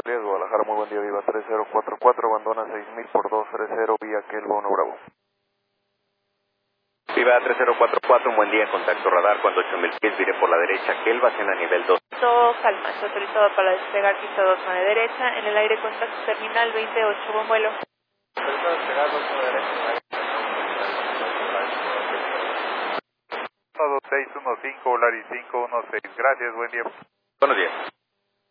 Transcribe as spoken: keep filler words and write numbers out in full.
Díaz, Guadalajara, muy buen día, Viva tres cero cuatro cuatro, abandona seis mil por dos tres cero, vía Kelva uno Bravo. Viva tres cero cuatro cuatro, un buen día, contacto radar, cuando ocho mil pies, viré por la derecha, Kelva, cena nivel dos. Todo calma, está autorizado para despegar pista dos de derecha, en el aire contacto terminal veintiocho, buen vuelo. Autorizado a despegar dos de derecha. uno dos seis uno cinco, Volaris cinco uno seis, gracias, buen día. Buenos días.